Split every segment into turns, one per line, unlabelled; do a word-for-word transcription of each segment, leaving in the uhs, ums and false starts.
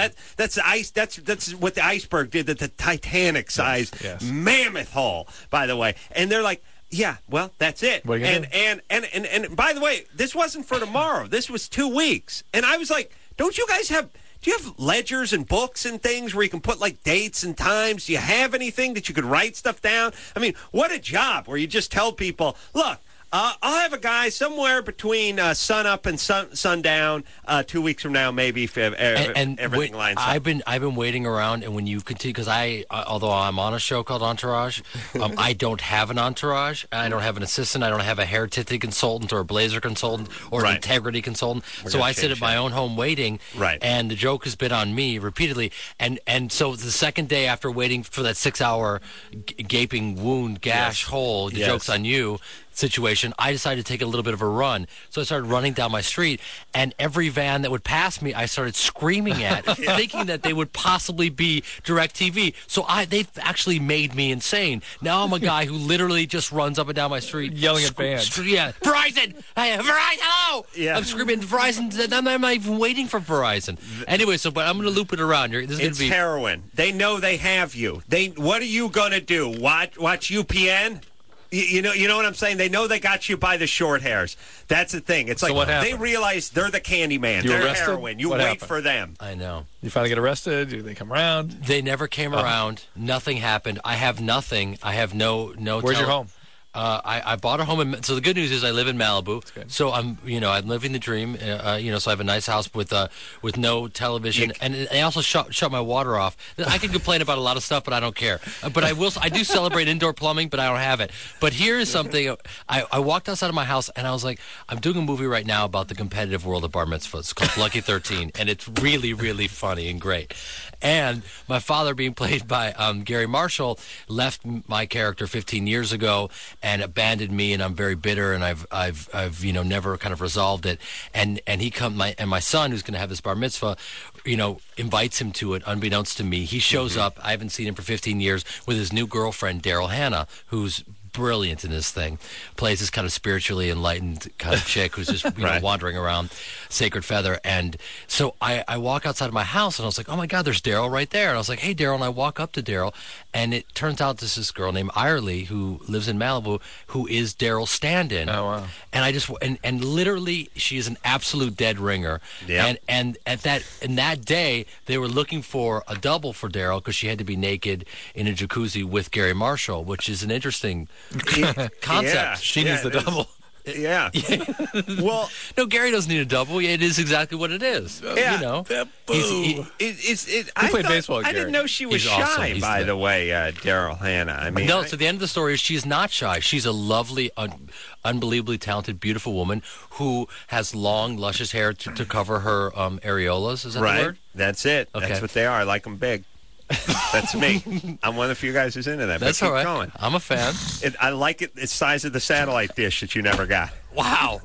that that's the ice. That's that's what the iceberg did. That the Titanic-sized
yes, yes.
mammoth haul, by the way. And they're like, yeah, well, that's it.
What are you
and,
gonna
and and and and by the way, this wasn't for tomorrow. This was two weeks. And I was like, don't you guys have? Do you have ledgers and books and things where you can put, like, dates and times? Do you have anything that you could write stuff down? I mean, what a job where you just tell people, look, uh, I'll have a guy somewhere between uh, sunup and sun, sundown uh, two weeks from now, maybe, if, if,
and, and
everything
wait,
lines up.
I've been I've been waiting around, and when you continue, because I, uh, although I'm on a show called Entourage, um, I don't have an entourage. I don't have an assistant. I don't have a hair titty consultant or a blazer consultant or an
Right.
integrity consultant.
We're
so
gonna
I sit
change
at my
that.
own home waiting,
Right.
and the joke has been on me repeatedly. And and so the second day after waiting for that six-hour g- gaping wound, gash,
Yes.
hole, the
Yes.
joke's on you situation, I decided to take a little bit of a run. So I started running down my street, and every van that would pass me, I started screaming at, thinking that they would possibly be DirecTV. So I, they've actually made me insane. Now I'm a guy who literally just runs up and down my street,
Yelling at
sc-
bands.
sc- yeah, Verizon, hey, Verizon, hello.
Yeah.
I'm screaming Verizon. I'm, I'm not even waiting for Verizon. Anyway, so but I'm going to loop it around. You're, this is going
It's
to be
heroin. They know they have you. They. What are you going to do? Watch, watch U P N? You, you know, you know what I'm saying? They know they got you by the short hairs. That's the thing. It's
So
like
what
they
happened?
realize they're the candy man.
You
They're
arrested?
heroin. You
What
wait
happened?
for them.
I know.
You finally get arrested? Do they come around?
They never came around. Nothing happened. I have nothing. I have no no.
Where's
tele-
your home?
Uh, I, I bought a home in. So the good news is I live in Malibu.
good.
So I'm you know I'm living the dream. Uh, you know so I have a nice house with uh with no television,
You-
and I also shut shut my water off. I can complain about a lot of stuff, but I don't care. Uh, But I will. I do celebrate indoor plumbing, but I don't have it. But here is something. I, I walked outside of my house and I was like, I'm doing a movie right now about the competitive world of bar mitzvahs. It's called Lucky thirteen, and it's really really funny and great. And my father, being played by um, Gary Marshall, left m- my character fifteen years ago and abandoned me, and I'm very bitter, and I've, I've, I've, you know, never kind of resolved it. And and he come my and my son, who's going to have this bar mitzvah, you know, invites him to it, unbeknownst to me. He shows up. I haven't seen him for fifteen years with his new girlfriend, Daryl Hannah, who's brilliant in this thing, plays this kind of spiritually enlightened kind of chick who's just you
Right.
know wandering around Sacred Feather. And so I, I walk outside of my house and I was like, oh my God, there's Daryl right there. And I was like, hey Daryl, and I walk up to Daryl, and it turns out this is this girl named Irely who lives in Malibu, who is Daryl's stand-in.
Oh, wow.
And I just and and literally she is an absolute dead ringer.
Yeah.
And and at that in that day they were looking for a double for Daryl because she had to be naked in a jacuzzi with Gary Marshall, which is an interesting concept.
Yeah.
She
Yeah,
needs the
it is.
double.
Yeah. well,
No, Gary doesn't need a double. It is exactly what it is.
Yeah.
You know,
That
He's-
boo.
he-
it, it's. It, I
played
thought-
baseball with
I didn't
Gary.
know she was
He's
shy.
awesome. He's
by
the-
the way, uh, Daryl Hannah. I mean,
no,
I-
so the end of the story is she's not shy. She's a lovely, un- unbelievably talented, beautiful woman who has long, luscious hair to, to cover her um, areolas. Is that
right.
the word?
That's it.
Okay.
That's what they are. I like them big. That's me. I'm one of the few guys who's into that.
That's
but keep
all right.
going.
I'm a fan.
It, I like it. It's size of the satellite dish that you never got.
Wow.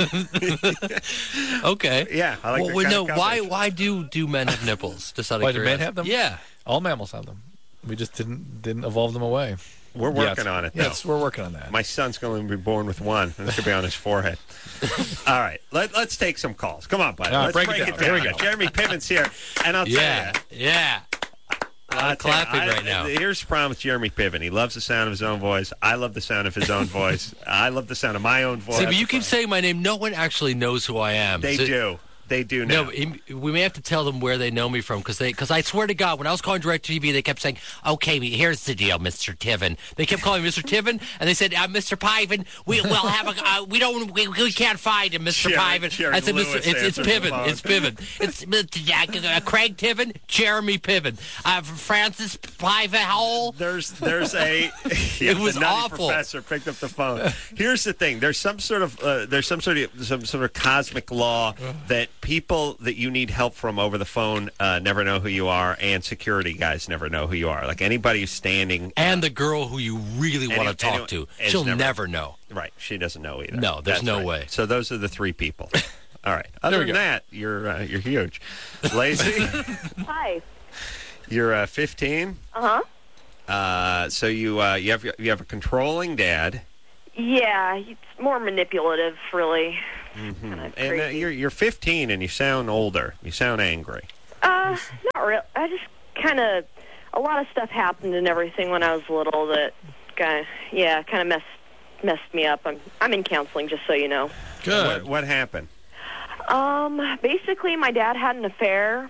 Okay.
Yeah, I like
well,
that
well,
kind
no.
of
why?
coverage.
Why do do men have nipples? Just out of
Why do men
curiosity.
have them?
Yeah.
All mammals have them. We just didn't didn't evolve them away.
We're working
Yet.
on it, though.
Yes, we're working on that.
My son's going to be born with one, and it's going to be on his forehead. All right, let, let's take some calls. Come on, buddy.
All right,
let's
break
break,
it
it
down.
down.
Here we go.
Jeremy Piven's here, and I'll
Yeah.
tell you.
Yeah. A lot
I'll
of
tell you,
clapping
I-
right now.
Here's the problem with Jeremy Piven. He loves the sound of his own voice. I love the sound of his own voice. I love the sound of my own voice.
See, but you keep saying my name. No one actually knows who I am.
They
So-
do. They do
No,
now.
but he- we may have to tell them where they know me from because they because I swear to God, when I was calling DirecTV, they kept saying, "Okay, here's the deal, Mister Tiven." They kept calling me Mister Tiven, and they said, uh, "Mister Piven, we will have a uh, we don't we, we can't find him, Mister
Jerry-
Piven."
Jerry
I said,
Lewis
"Mister It's it's
answers the
Piven,
phone.
it's Piven, it's Mister uh, Craig Tiven, Jeremy Piven, uh, Francis Piven Hole."
There's there's a yeah,
It was
the nutty
awful.
professor picked up the phone. Here's the thing. There's some sort of uh, there's some sort of some sort of cosmic law that people that you need help from over the phone uh, never know who you are, and security guys never know who you are. Like anybody who's standing
And the girl who you really want to
Any-
talk
anyone-
to,
is
she'll
never-
never know.
right, she doesn't know either.
No, there's
That's
no
right.
way.
So those are the three people. All right. Other
we
than
go.
that, you're uh, you're huge. Lazy,
Hi.
you're uh, fifteen.
Uh huh.
Uh, so you uh, you have you have a controlling dad.
Yeah, it's more manipulative, really. Kind of
And uh,
crazy.
you're you're fifteen and you sound older. You sound angry.
Uh, not real. I just kind of, a lot of stuff happened and everything when I was little that kind of, yeah, kind of messed messed me up. I'm I'm in counseling, just so you know.
Good.
What, what happened?
Um, basically, my dad had an affair,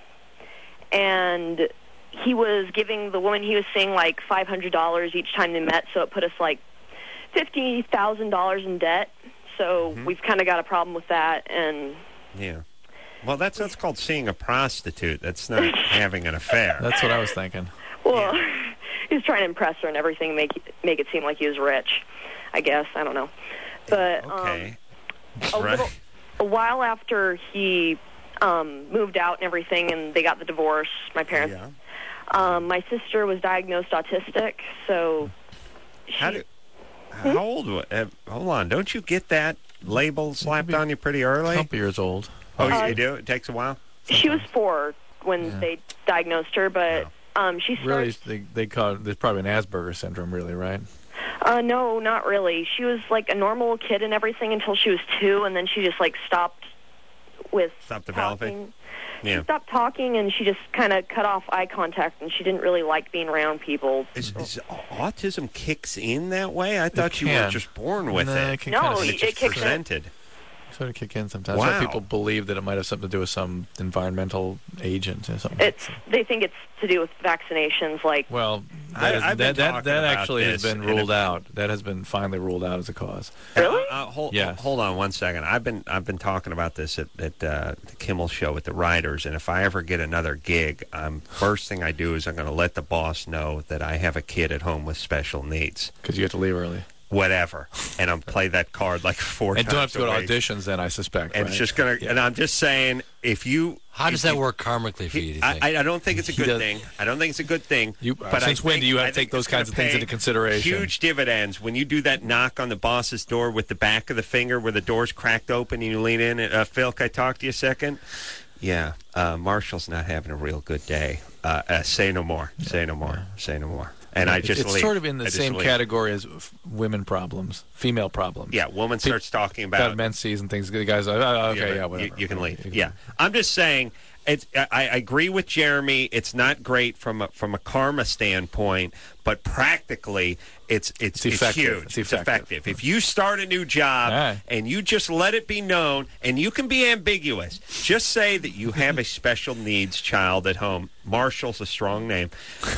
and he was giving the woman he was seeing like five hundred dollars each time they met, so it put us like fifty thousand dollars in debt. So
Mm-hmm.
we've kind of got a problem with that, and
Yeah. Well, that's that's called seeing a prostitute. That's not having an affair.
That's what I was thinking.
well, he was trying to impress her and everything, make make it seem like he was rich. I guess I don't know, but
Okay.
um, a
Right.
little, a while after he um, moved out and everything, and they got the divorce, my parents.
Yeah.
Um, my sister was diagnosed autistic, so she,
How do? How old? wa- Uh, hold on. Don't you get that label slapped on you pretty early?
Couple years old.
Oh,
Uh,
you do? It takes a while?
she was four when
Yeah.
they diagnosed her, but um, she
Really,
started.
they they call it, there's probably an Asperger's syndrome, really, right?
Uh, no, not really. She was like a normal kid and everything until she was two, and then she just like stopped with
Stop developing?
talking.
Yeah.
She stopped talking, and she just kind of cut off eye contact, and she didn't really like being around people.
Is, is autism kicks in that way? I thought you were
can.
just born with
Nah,
it.
it can
No,
kind of
And
it
it just
kicks in.
presented.
sort of kick in sometimes.
Wow.
Some people believe that it might have something to do with some environmental agent or something.
It's they think it's to do with vaccinations, like
well,
I-
that, is-
I've been
that, that,
talking
that
about
actually has
this,
been
and
ruled
if-
out. That has been finally ruled out as a cause.
Really?
Uh, hold,
Yes.
hold on one second. I've been I've been talking about this at, at uh, the Kimmel show with the writers, and if I ever get another gig, um, first thing I do is I'm going to let the boss know that I have a kid at home with special needs,
Because you have to leave early.
whatever, and I'm play that card like four
And
times
don't have to go
a
to
week.
auditions then, I suspect.
And
right?
it's just gonna.
Yeah.
And I'm just saying, if you
How does
if
that
you-
work karmically for you? Do you think?
I, I don't think it's a
He
good
does-
thing. I don't think it's a good thing.
You-
but
since
I
when
think-
do you have
I
to take
think
those
it's gonna
kinds of things
pay
into consideration?
Huge dividends when you do that knock on the boss's door with the back of the finger where the door's cracked open and you lean in. Uh, Phil, can I talk to you a second? Yeah, uh, Marshall's not having a real good day. Uh, uh, say no more. Say no more. Say no more. And I
It's-
just
it's
leave.
sort of in
I
the
just
same
leave.
category as f- women problems, female problems.
Yeah, woman
Pe-
starts talking
Got
about
menses and things. The guys are, oh, okay,
but
yeah,
you-
whatever.
You, can leave.
You can
Yeah,
leave.
I'm just saying. It's. I, I agree with Jeremy. It's not great from a, from a karma standpoint, but practically, it's it's,
It's effective.
huge.
It's effective.
If you start a new job
Right.
and you just let it be known, and you can be ambiguous, just say that you have a special needs child at home. Marshall's a strong name.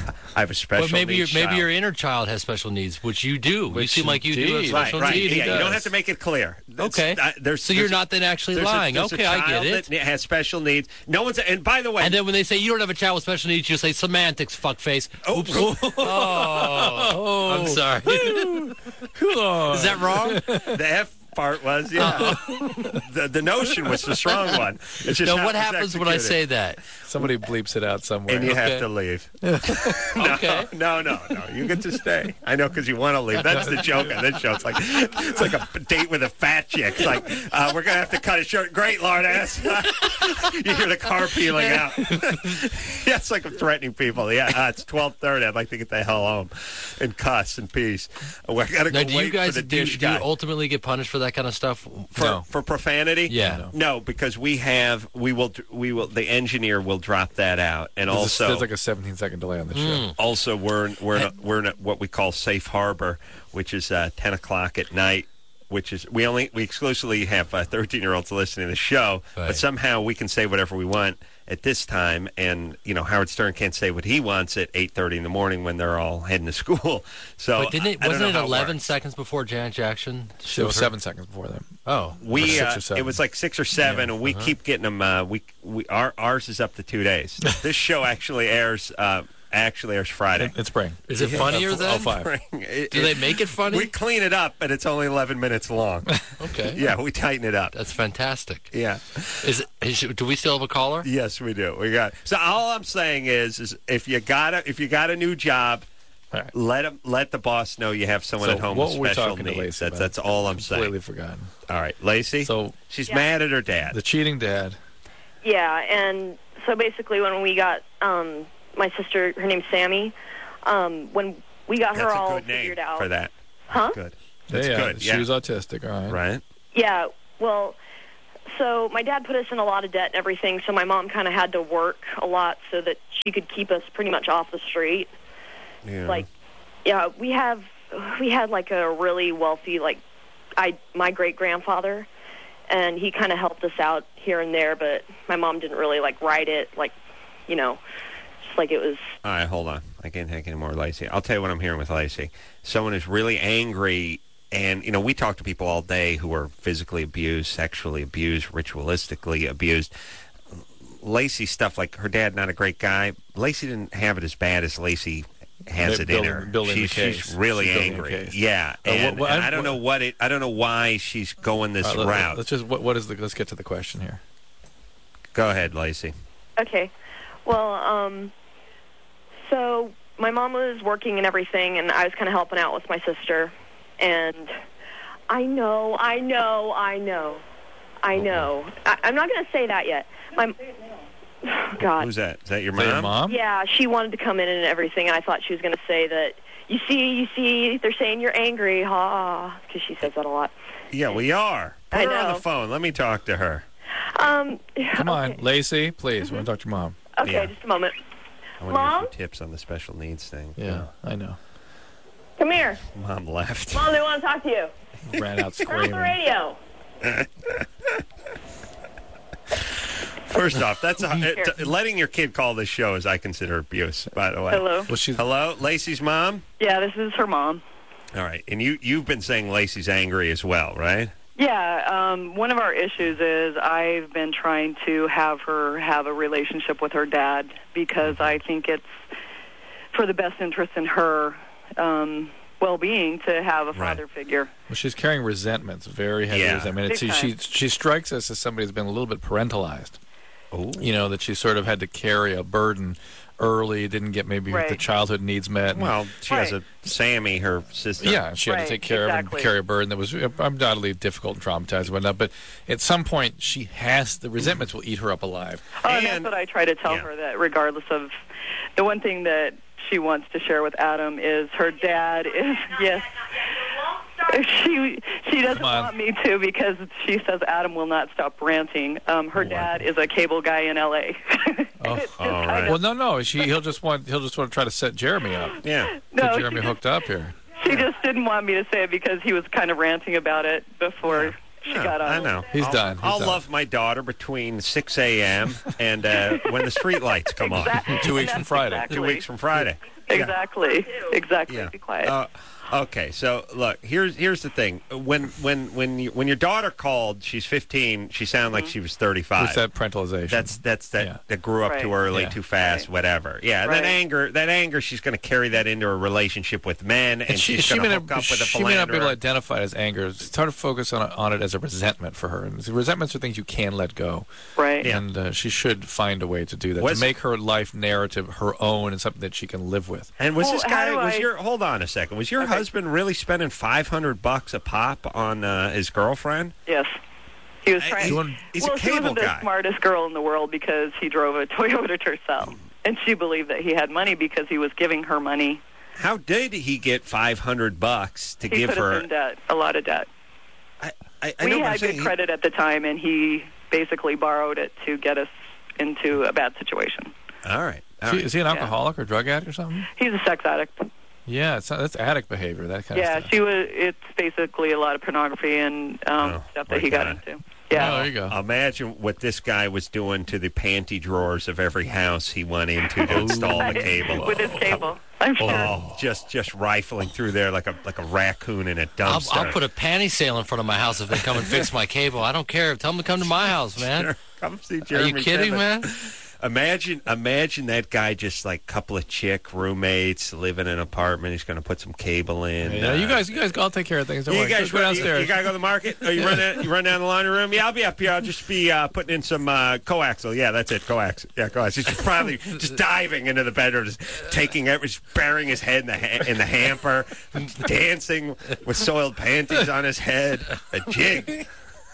I have a special
Well, maybe your
needs
maybe
child.
your inner child has special needs, which you do. you
Which
seem like you do have
indeed.
Right,
special
right.
needs.
Yeah, you don't
does.
have to make it clear. That's-
Okay.
uh, there's,
So you're
there's-
not then actually
there's a-
lying.
there's a
Okay, I get
child
it.
that has special needs. No one's. And by the way,
And then when they say you don't have a child with special needs, you say semantics, fuckface.
Oh,
Oops. Oh, I'm sorry. Is that wrong?
the F part was yeah. the the notion was the strong one. It's just
Now,
how
what
it was
happens when I say
executed.
that?
Somebody bleeps it out somewhere.
And you
Okay.
have to leave.
Okay.
No, no, no. You get to stay. I know because you want to leave. That's the joke on this show. It's like it's like a date with a fat chick. It's like uh, we're gonna have to cut it short. Great, lord ass. You hear the car peeling out. Yeah, it's like I'm threatening people. Yeah, uh, it's twelve thirty. I'd like to get the hell home and cuss in peace. We're gonna
Now,
go
do
wait
you guys
for the
do,
dish
do you
guy.
ultimately get punished for that kind of stuff?
For,
No.
for profanity?
Yeah.
No.
No, because we have we will we will the engineer will drop that out, and
There's,
also
a, there's like a seventeen second delay on the show.
also we're in, we're in a, we're in a, what we call safe harbor, which is uh, ten o'clock at night. Which is we only we exclusively have uh, thirteen year olds listening to the show,
Right.
but somehow we can say whatever we want at this time, and you know Howard Stern can't say what he wants at eight thirty in the morning when they're all heading to school. So
But didn't it,
I- I don't
wasn't
know
it
how
eleven
works.
seconds before Janet Jackson?
It
showed
was
her-
seven seconds before that.
Oh.
We
Or six
uh,
or seven.
it was like six or seven,
Yeah.
and we
Uh-huh.
keep getting them. Uh, we we our ours is up to two days. This show actually airs uh, actually airs Friday.
It's spring.
Is it funnier
Oh,
then?
five.
It-
Do they make it funny?
We clean it up, but it's only eleven minutes long.
Okay.
Yeah, we tighten it up.
That's fantastic.
Yeah.
Is, it, is do we still have a caller?
Yes, we do. We got. So all I'm saying is, is if you got a if you got a new job,
All right.
let 'em- let the boss know you have someone
So
at home
what
with
were we
special
talking to
needs.
Lacey
That's
about?
that's all I'm saying.
Completely forgotten.
All right, Lacey.
So
she's
Yeah.
mad at her dad.
the cheating dad.
Yeah, and so basically when we got um, my sister, her name's Sammy, um, when we got her
That's a
all
good name
figured out.
for that.
Huh?
Good. That's
yeah,
good.
She
Yeah.
was autistic. All right.
Right.
Yeah, well, so my dad put us in a lot of debt and everything, so my mom kind of had to work a lot so that she could keep us pretty much off the street.
Yeah.
Like, yeah, we have, we had like a really wealthy, like, I, my great-grandfather, and he kind of helped us out here and there, but my mom didn't really, like, write it, like, you know, just like it was.
All right, hold on. I can't take any more, Lacey. I'll tell you what I'm hearing with Lacey. Someone is really angry, and, you know, we talk to people all day who are physically abused, sexually abused, ritualistically abused. Lacey stuff like her dad, not a great guy. Lacey didn't have it as bad as Lacey has it
Building-
in her.
building the
she's,
case.
she's really
She's building the
angry.
case.
Yeah,
Uh,
and,
what- what-
and I don't
what-
know what it. I don't know why she's going this
All right, let-
route.
Let's just what, what is the? Let's get to the question here.
Go ahead, Lacey.
Okay. Well, um, so my mom was working and everything, and I was kind of helping out with my sister. And I know, I know, I know, I know. I, I'm not going to say that yet. My, oh, God.
Who's that? Is that your
Is that
mom?
your mom?
Yeah, she wanted to come in and everything, and I thought she was going to say that, you see, you see, they're saying you're angry, ha, because she says that a lot.
Yeah, we are. Put
I
her on
know.
the phone. Let me talk to her.
Um,
Come on,
okay.
Lacey, please. We want to talk to your mom.
Okay,
Yeah.
just a moment.
I want to hear
Mom?
some tips on the special needs thing.
Yeah, I know.
Come here.
Mom left.
Mom, they want to talk to you.
Ran out
Turn off the
screaming.
radio.
First off, that's a, it, letting your kid call this show is, I consider, abuse. By the way.
Hello.
Well, she's
Hello, Lacey's mom.
Yeah, this is her mom.
All right, and you you've been saying Lacey's angry as well, right?
Yeah, um, one of our issues is I've been trying to have her have a relationship with her dad because I think it's for the best interest in her um, well-being to have a
Right.
father figure.
well, she's carrying resentments, very heavy
Yeah.
resentment.
Big
She, she she strikes us as somebody who's been a little bit parentalized.
Oh,
You know, that she sort of had to carry a burden early, didn't get maybe
Right.
the childhood needs met. and-
well, she has
Right.
a Sammy, her sister.
Yeah, she had
Right,
to take care of
exactly.
and carry a burden that was undoubtedly difficult and traumatizing and whatnot. But at some point, she has the resentments will eat her up alive.
Oh, and
And-
that's what I try to tell
yeah.
her, that regardless of the one thing that she wants to share with Adam is her dad is, yes, she she doesn't
Come on.
want me to because she says Adam will not stop ranting. Um, her
Oh,
dad is a cable guy in L A
Oh,
It's just
all
kind
right.
of-
Well, no, no, she he'll just want he'll just want to try to set Jeremy up.
Yeah.
no,
Get
she
Jeremy
just-
hooked up here.
She just didn't want me to say it because he was kind of ranting about it before she
No,
got on.
I know.
He's
I'll,
done. He's
I'll
done.
love my daughter between six a.m. and uh, when the street lights come on.
Exactly.
Two weeks
That's
from Friday.
Exactly.
Two weeks from Friday.
Exactly. Exactly.
Yeah.
Be quiet.
Uh, okay, so look, here's here's the thing. When when when you, when your daughter called, she's fifteen. She sounded like she was thirty-five.
It's that parentalization.
That's that's that
Yeah.
that grew up too
Right.
early,
Yeah.
too fast,
Right.
whatever. Yeah, and that
Right.
anger, that anger, she's going to carry that into a relationship with men, and,
And she,
she's
she
going
may
to
not,
hook up with a
she may not be able to
philanderer.
identify it as anger. It's hard to focus on, on it as a resentment for her. And resentments are things you can let go.
right.
Yeah.
And uh, she should find a way to do that,
Was-
to make her life narrative her own and something that she can live with.
And was
Well,
this
how
guy?
do
Was
I-
your hold on a second? Was your
Okay.
husband really spending five hundred bucks a pop on uh, his girlfriend?
Yes. He was
I-
trying.
he's-
You want-
He's
well,
a
she
cable
wasn't the
guy.
smartest girl in the world because he drove a Toyota Tercel, and she believed that he had money because he was giving her money.
How did he get five hundred bucks to
He
give
put us
her?
in debt, a lot of debt.
I, I, I
we
know, but I'm
had
saying
good
he-
credit at the time, and he basically borrowed it to get us into a bad situation.
All right. All
Is he,
right.
is he an
Yeah.
alcoholic or drug addict or something?
He's a sex addict.
Yeah, it's not, that's addict behavior, that kind
Yeah,
of stuff.
she was. It's basically a lot of pornography and um,
Oh,
stuff
my
that he got
God.
into.
Oh,
Yeah.
there you go.
Imagine what this guy was doing to the panty drawers of every house he went into to install the cable.
With his cable, I'm sure.
Oh, just just rifling through there like a like a raccoon in a
I'll,
dumpster.
I'll put a panty sale in front of my house if they come and fix my cable. I don't care. Tell them to come to my house, man.
Come see
Are
Jeremy
you kidding,
Piven.
man?
Imagine, imagine that guy just like couple of chick roommates live in an apartment. He's going to put some cable in.
Yeah,
uh,
you guys, you guys, I'll take care of things. Don't
You
worry.
guys
Just go
run, you,
downstairs.
you gotta go to the market. Oh, you run down, you run down the laundry room. Yeah, I'll be up here. I'll just be uh, putting in some uh, coaxial. Yeah, that's it. Coaxial. Yeah, coaxial. He's probably just diving into the bedroom, just taking every, just burying his head in the ha- in the hamper, dancing with soiled panties on his head. A jig.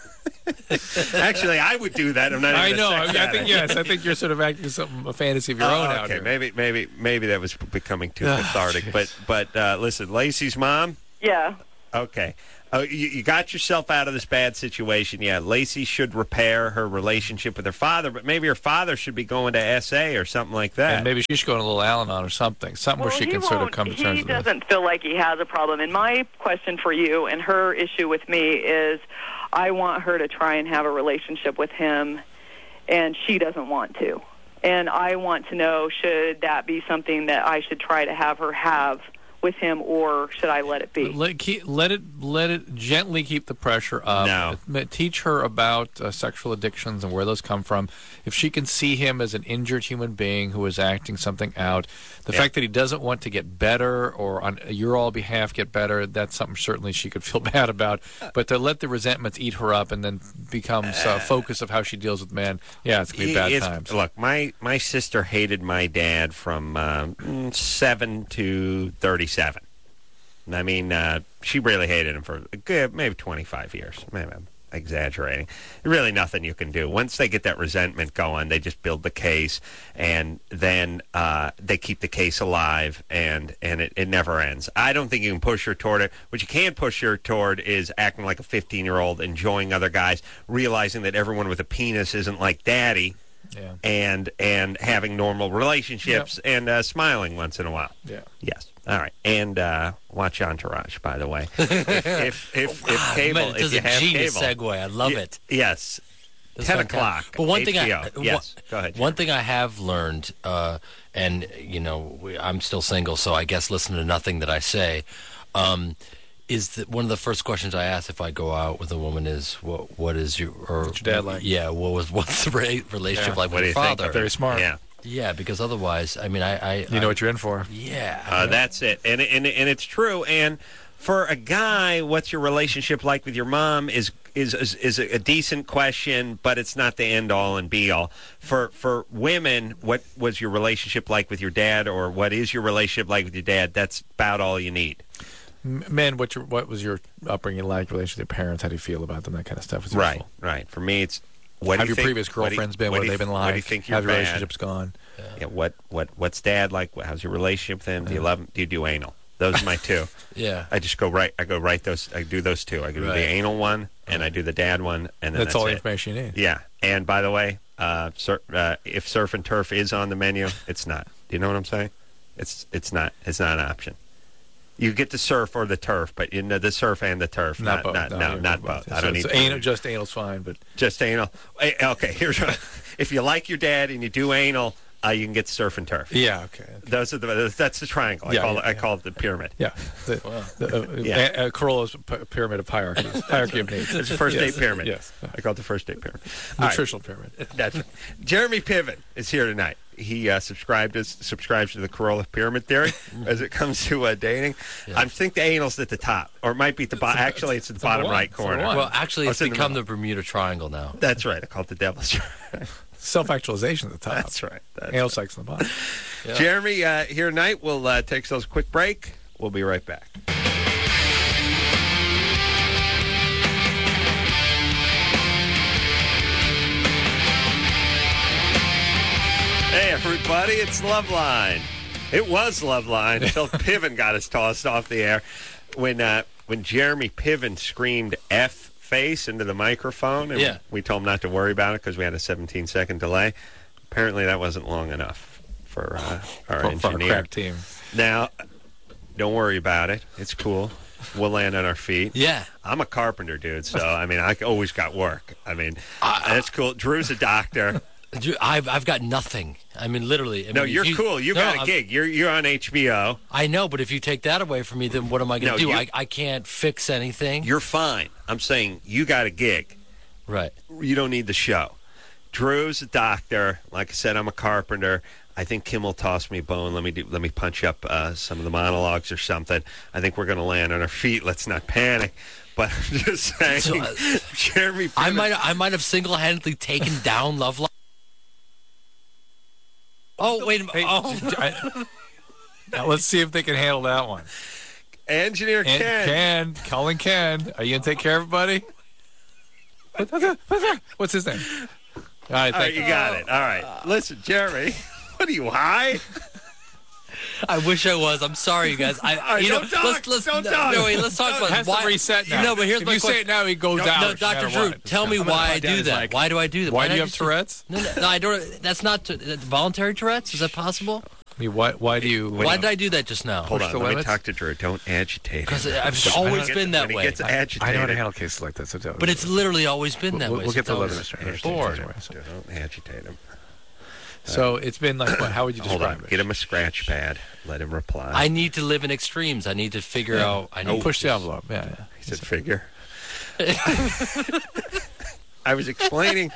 Actually, I would do that. I'm not.
I
even a
know.
sex
I, mean, I think
addict.
yes. I think you're sort of acting something a fantasy of your
Oh,
own
okay,
out here.
maybe, maybe, maybe that was becoming too
Oh,
cathartic.
jeez.
But, but uh, listen, Lacey's mom.
Yeah.
Okay. Uh, you, you got yourself out of this bad situation. Yeah, Lacey should repair her relationship with her father, but maybe her father should be going to S A or something like that.
And maybe she should go on a little Al-Anon or something, something
Well,
where she
he
can sort of
won't-
come to terms
He
with it.
doesn't feel like he has a problem. And my question for you and her issue with me is I want her to try and have a relationship with him, and she doesn't want to. And I want to know, should that be something that I should try to have her have with him, or should I let it be?
Let, keep, let it let it gently keep the pressure up.
No.
Teach her about uh, sexual addictions and where those come from. If she can see him as an injured human being who is acting something out, the
Yeah.
fact that he doesn't want to get better or on your all behalf get better, that's something certainly she could feel bad about. But to let the resentments eat her up and then becomes a focus of how she deals with men, yeah, it's going to be bad
It's-
times.
Look, my, my sister hated my dad from um, mm, seven to thirty-seven. I mean, uh, she really hated him for a good, maybe twenty-five years. Maybe I'm exaggerating. Really nothing you can do. Once they get that resentment going, they just build the case, and then uh, they keep the case alive, and, and it, it never ends. I don't think you can push her toward it. What you can push her toward is acting like a fifteen-year-old, enjoying other guys, realizing that everyone with a penis isn't like daddy,
Yeah.
and and having normal relationships, and uh, smiling once in a while.
Yeah.
Yes. All right. And uh, watch Entourage, by the way. if if if, if
Ah,
cable,
man, it
if
does
you
a
have
genius
cable,
segue. I love
y-
it.
Yes.
That's
Ten
fantastic.
o'clock.
But one thing I
H B O. Yes. Go ahead.
One thing I have learned, uh, and you know, we, I'm still single, so I guess listen to nothing that I say. Um, is that one of the first questions I ask if I go out with a woman is what what is your or
What's your dad like?
Yeah, what was what's the re- relationship
Yeah.
like
What
with
do
your
you think?
father?
Very smart.
Yeah.
Yeah, because otherwise, I mean, I, I
You
I-
know what you're in for.
Yeah,
Uh, that's it, and and and it's true. And for a guy, what's your relationship like with your mom is is is, is a decent question, but it's not the end all and be all. For for women, what was your relationship like with your dad, or what is your relationship like with your dad? That's about all you need.
M- Men, what your what was your upbringing like? Relationship with your parents? How do you feel about them? That kind of stuff is
Right,
useful.
right. For me, it's what
Have
do you
your
think-
previous
what do you-
girlfriends been?
what
What
do
have
you-
they been like?
What do you think your
How's your
bad?
relationships gone?
Yeah, what what what's dad like? How's your relationship with him? Do you love him? Do you do anal? Those are my two.
yeah.
I just go right. I go right. Those I do those two. I do
Right.
the anal one, and I do the dad one, and then
That's,
that's,
all the
it.
information you need.
Yeah. And by the way, uh, sur- uh, if surf and turf is on the menu, it's not. Do you know what I'm saying? It's it's not. It's not an option. You get the surf or the turf, but you know the surf and the turf,
Not
not
both.
not
No,
no,
you're
not
both.
both. I
So
don't
it's
need
anal. Just anal's fine, but
just anal. Eh, Okay, here's what, if you like your dad and you do anal, uh, you can get surf and turf.
yeah, okay.
Those are the that's the triangle. I
Yeah,
call
yeah,
it I
yeah.
call it the pyramid.
Yeah, the, the, uh,
Yeah.
uh, uh, Corolla's p- pyramid of hierarchies, hierarchy of needs.
It's the first
Yes.
date pyramid.
Yes,
I call it the first date pyramid. All right.
nutritional pyramid.
That's right. Jeremy Piven is here tonight. He uh, subscribed to, subscribes to the Corolla pyramid theory as it comes to uh, dating. I think the anal's at the top, or it might be at the bottom. Actually, it's at the bottom
one.
right
It's number
corner.
one.
Well, actually,
Oh,
it's
it's in the
become the
middle.
Bermuda Triangle now.
That's right. I call it the devil's triangle.
Self-actualization at the top.
That's right. That's
Anal
right.
sex on the bottom.
Jeremy uh, here tonight. We'll uh, take ourselves a quick break. We'll be right back. Hey, everybody, it's Loveline. It was Loveline until Piven got us tossed off the air. When uh, when Jeremy Piven screamed F face into the microphone, and
Yeah.
we told him not to worry about it because we had a seventeen second delay. Apparently, that wasn't long enough for uh, our
For, for our
engineer.
crack team.
Now, don't worry about it. It's cool. We'll land on our feet.
Yeah.
I'm a carpenter, dude, so, I mean, I always got work. I mean, that's cool. Drew's a doctor.
Dude, I've I've got nothing. I mean, literally. I
No,
mean, if
you're
you-
cool. You
No,
got a
I'm-
gig. You're you're on H B O.
I know, but if you take that away from me, then what am I going
No,
to do?
you-
I, I can't fix anything.
You're fine. I'm saying you got a gig.
Right.
You don't need the show. Drew's a doctor. Like I said, I'm a carpenter. I think Kim will toss me a bone. Let me do, let me punch up uh, some of the monologues or something. I think we're going to land on our feet. Let's not panic. But I'm just saying,
So, uh,
Jeremy.
I
Piven-
might I might have single handedly taken down Love Line. Oh wait a minute!
Hey,
Oh.
I- now let's see if they can handle that one.
Engineer
And
Ken.
Ken, calling Ken. Are you gonna take care of everybody? What's his name? All right,
All right,
thank
you
you.
got it. All right. Listen, Jeremy, what are you high?
I wish I was. I'm sorry, you guys. I,
right,
you
don't
know,
talk.
let's, let's,
Don't
no,
talk.
No, wait, let's talk
It
about
has
why.
to reset now.
No, but here's
if
my
you
question.
say it now, he goes
no,
out.
no, Doctor Drew, tell me why I do that. Why do I do that?
Why do
did
you
I
have
just-
Tourette's?
No, no, no, I don't. That's not t- that's voluntary Tourette's. Is that possible?
I mean, why, why do you...
Why did I do that just now?
Hold
Push
on,
the
let me
limits?
talk to Drew. Don't agitate him.
Because I've
When
always
he
been
gets-
that
when
way.
He gets
I,
agitated.
I know how to handle cases like that. So don't-
But it's literally always been that
We'll,
way.
we'll get
since
the
I
letter,
was
Mister
born.
Don't agitate him.
So it's been like what? How would you
Hold
describe
on.
it?
Get him a scratch pad. Let him reply.
I need to live in extremes. I need to figure
Yeah.
out. I
Oh,
need
push
to
the envelope. Yeah, yeah.
He said, figure. I was explaining.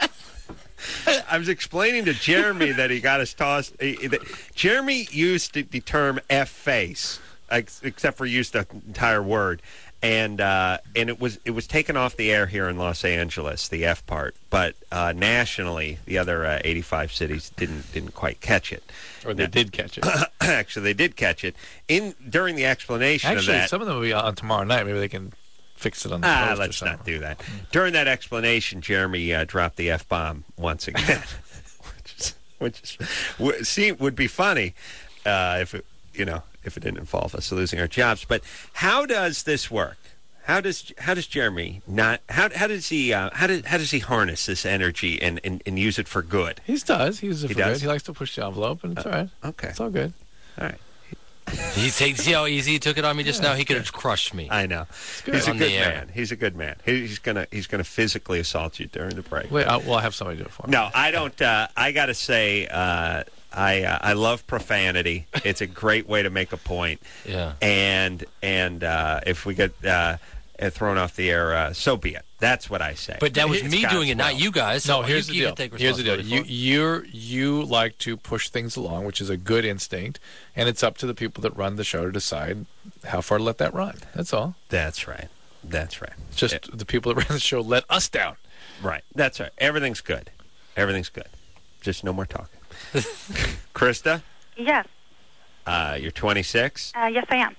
I was explaining to Jeremy that he got us tossed. He, that Jeremy used the, the term "f face," ex, except for used the entire word, and uh, and it was it was taken off the air here in Los Angeles, the F part, but uh, nationally, the other uh, eighty-five cities didn't didn't quite catch it.
Or they did catch it.
Actually, they did catch it in during the explanation
Actually,
of that.
some of them will be on tomorrow night. Maybe they can fix it on the
Ah,
post or
let's
something.
not do that. During that explanation, Jeremy uh, dropped the F bomb once again, which is, which is, w- see, would be funny uh, if it, you know, if it didn't involve us losing our jobs. But how does this work? How does how does Jeremy not how how does he uh, how does how does he harness this energy and, and, and use it for good?
He does. He uses it
He
for
does?
good. He likes to push the envelope, and it's all right.
Okay,
It's all good.
all right.
He takes. See how easy he took it on me just now. He could have crushed me.
I know.
good.
He's a
On
good
the air.
man. He's a good man. He, he's gonna he's gonna physically assault you during the break.
Wait, I'll, well, I'll have somebody do it for me.
No, I don't. Uh, I got to say, uh, I uh, I love profanity. It's a great way to make a point.
Yeah.
And and uh, if we get uh, thrown off the air, uh, so be it. That's what I say.
But that was
It's
me
God's
doing it, not
will.
you guys.
No,
So
here's
you,
the
you
deal.
can take
Here's the deal.
responsibility
You
for it.
you you like to push things along, which is a good instinct, and it's up to the people that run the show to decide how far to let that run. That's all.
That's right. That's right.
It's just
Yeah,
the people that run the show let us down.
right. That's right. Everything's good. Everything's good. Just no more talking. Krista,
Yes.
uh, you're twenty-six.
Uh, yes, I am.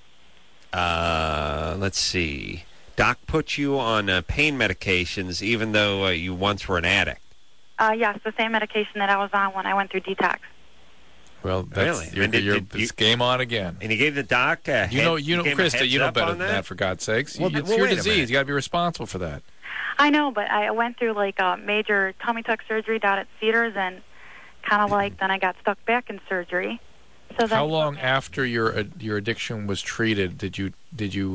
Uh, let's see. Doc put you on uh, pain medications, even though uh, you once were an addict.
Uh, yes, the same medication that I was on when I went through detox.
Well, that's,
Really?
You're,
And did-
you're,
did
it's
you-
game on again.
And you gave the doc a
You
head-
know, you know,
gave him a
Krista,
heads
you know
up
better
on
than that, for God's sakes.
Well,
it's
well,
your
wait a
disease.
minute.
You got to be responsible for that.
I know, but I went through like a major tummy tuck surgery down at Cedars, and kind of like then I got stuck back in surgery. So then
How long after your uh, your addiction was treated did you did you?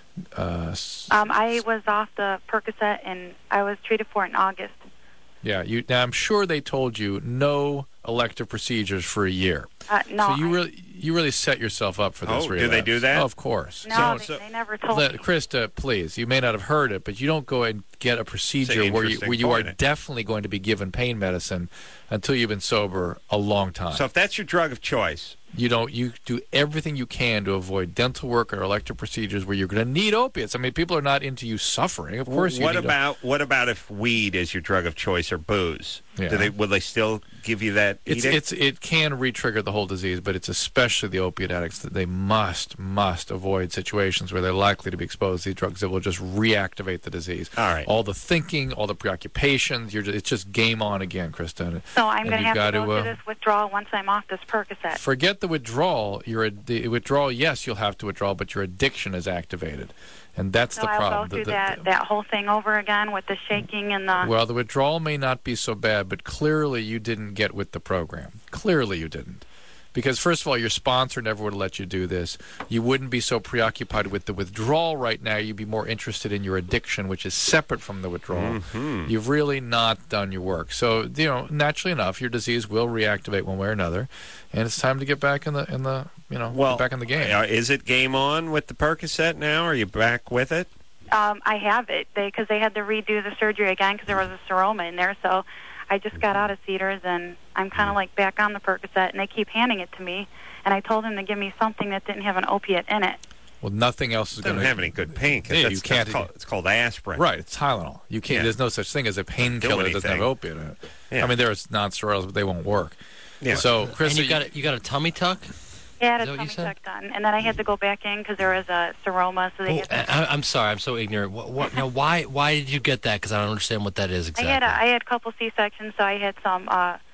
Uh, s-
Um, I was off the Percocet, and I was treated for it in August.
yeah, you. Now I'm sure they told you no elective procedures for a year.
Uh, no,
so you
I-
really you really set yourself up for this.
Oh, do
relapse.
they do that?
Oh, of course.
no,
so-
they, they never told
Let,
me.
Krista, please, you may not have heard it, but you don't go and get a procedure
an
where you
interesting
where you are
point.
definitely going to be given pain medicine until you've been sober a long time.
So if that's your drug of choice,
you don't you do everything you can to avoid dental work or elective procedures where you're going to need opiates. I mean, people are not into you suffering. Of course, you
what
need a-
about what about if weed is your drug of choice or booze?
Yeah.
Do they will they still give you that?
It's
edict?
it's it can re-trigger the whole disease, but it's especially the opiate addicts that they must must avoid situations where they're likely to be exposed to these drugs that will just reactivate the disease.
All right.
all the thinking, all the preoccupations. You're just, it's just game on again, Krista.
So I'm
And
going to
you've
have
got
to go
to, uh,
through this withdrawal once I'm off this Percocet.
Forget the withdrawal. Your the withdrawal, yes, you'll have to withdraw, but your addiction is activated, and that's
So
the
I'll
problem.
go through
The- the-
that, that whole thing over again with the shaking and the...
Well, the withdrawal may not be so bad, but clearly you didn't get with the program. Clearly you didn't. Because, first of all, your sponsor never would have let you do this. You wouldn't be so preoccupied with the withdrawal right now. You'd be more interested in your addiction, which is separate from the withdrawal.
Mm-hmm.
You've really not done your work. So, you know, naturally enough, your disease will reactivate one way or another, and it's time to get back in the, in the you know,
well
get back in the game.
uh, Is it game on with the Percocet now? Are you back with it?
Um, I have it because they, they had to redo the surgery again because there was a seroma in there. So I just got out of Cedars, and I'm kind of like back on the Percocet, and they keep handing it to me. And I told them to give me something that didn't have an opiate in it.
Well, nothing else is
It
going
doesn't
to
have any good pain. 'cause
Yeah,
that's,
you can't-
That's called, it's called aspirin.
Right, it's Tylenol. You can't.
Yeah.
There's no such thing as a painkiller that doesn't have
anything.
opiate in it.
Yeah.
I mean, there's non-steroidals, but they won't work.
Yeah.
So,
And
Chris,
you got a, you got a tummy tuck?
Yeah, I had
Is
a
that what you
tummy
said?
tuck done, and then I had to go back in because there was a seroma. So they
Oh,
had to,
I, I'm sorry, I'm so ignorant. What, what, now, why why did you get that? Because I don't understand what that is
I
exactly.
had a, I had a couple C sections, so I had some uh, I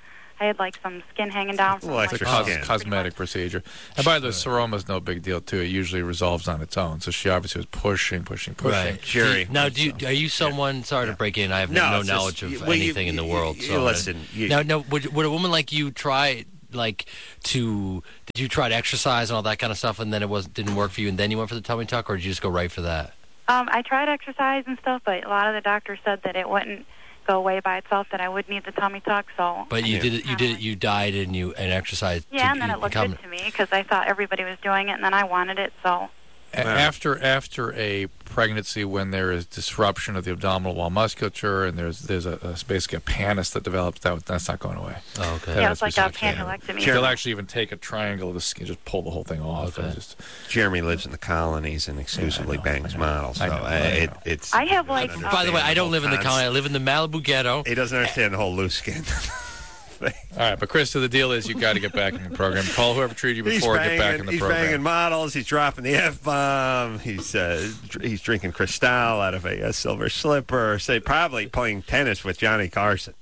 I had like some skin hanging down from
Well,
my
it's
It's a
Your
cos-
skin.
cosmetic procedure. And by the way, seroma's no big deal, too. It usually resolves on its own. So she obviously was pushing, pushing, pushing.
Right.
Jerry.
Do you- now, do you, are you someone? Sorry to break in. I have
No,
no,
it's
knowledge
just-
of
well, you-
anything in the
you-
world.
you-
So
listen, you-
now, no, would, would a woman like you try, like, to? Did you try to exercise and all that kind of stuff, and then it was didn't work for you, and then you went for the tummy tuck, or did you just go right for that?
Um, I tried exercise and stuff, but a lot of the doctors said that it wouldn't go away by itself. That I would need the tummy tuck. So.
But you
Yeah.
did it. You did it. You died and you and exercised.
Yeah,
to,
and then
you
it looked
become-
good to me because I thought everybody was doing it, and then I wanted it. So.
A- After after a pregnancy, when there is disruption of the abdominal wall musculature and there's there's a, a basically a pannus that develops, that that's not going away.
Oh, okay.
That
Yeah,
has
it's
to
like
be
a
surgery.
pantylectomy.
They'll actually even take a triangle of the skin, just pull the whole thing off.
Okay.
And just,
Jeremy lives in the colonies and exclusively
Yeah, I know,
bangs
I know.
models. So
I know,
uh,
I
it,
know.
it's.
I have, like,
he
uh,
doesn't
By the way, I don't live in the
understand
county. I live in the Malibu ghetto.
He doesn't understand the whole loose skin.
all right, but Krista, the deal is you got to get back in the program. Call whoever treated you
He's
before,
banging,
get back in the
he's
program.
banging models. He's dropping the F bomb. He's uh, dr- he's drinking Cristal out of a, a silver slipper. Say probably playing tennis with Johnny Carson.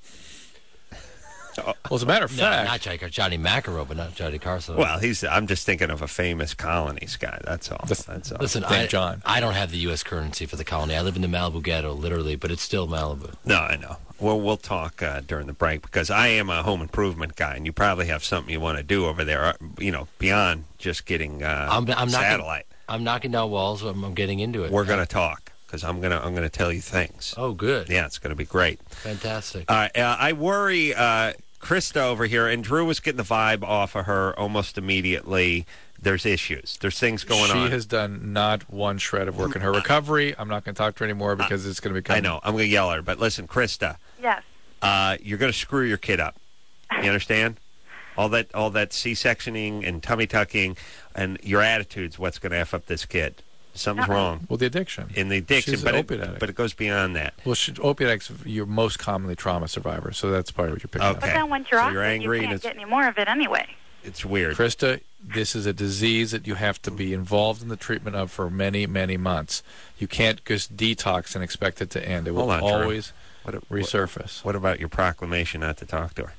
Well, as a matter of
No,
fact,
not Johnny, Johnny McEnroe, but not Johnny Carson.
Well, he's. I'm just thinking of a famous colonies guy. That's all.
That's-
That's all.
listen,
Thank
I,
John.
I don't have the U S currency for the colony. I live in the Malibu ghetto, literally, but it's still Malibu.
No, I know. Well, we'll talk uh, during the break because I am a home improvement guy, and you probably have something you want to do over there. uh, You know, beyond just getting uh,
I'm, I'm knocking,
satellite.
I'm knocking down walls. I'm, I'm getting into it.
We're going to talk because I'm gonna I'm gonna tell you things.
Oh, good.
Yeah, it's going to be great.
Fantastic.
Uh, uh, I worry, uh, Krista over here, and Drew was getting the vibe off of her almost immediately. There's issues. There's things going
she
on.
has done not one shred of work in her recovery. I'm not going to talk to her anymore because it's going to become.
I know. I'm going to yell at her. But listen, Krista,
Yes.
uh, you're going to screw your kid up. You understand? All that, all that C-sectioning and tummy tucking, and your attitude's what's going to f up this kid. Something's
Uh-uh.
wrong
Well, the addiction.
in the addiction,
She's
but
an
it,
opiate addict.
but it goes beyond that.
Well, she, opiate addicts, you're most commonly trauma survivor, so that's probably what you're picking
Okay.
But then once you're
So
off
you're
it,
angry
you
and
can't
it's-
get any more of it anyway.
It's weird.
up. Krista, this is a disease that you have to be involved in the treatment of for many, many months. You can't just detox and expect it to end. It will
Hold on, Drew.
always
What, what,
resurface.
what about your proclamation not to talk to her?